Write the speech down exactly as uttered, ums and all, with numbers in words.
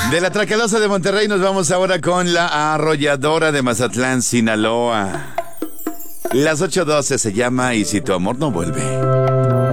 De la Tracalosa de Monterrey nos vamos ahora con la Arrolladora de Mazatlán, Sinaloa. Las ocho doce se llama Y si tu amor no vuelve.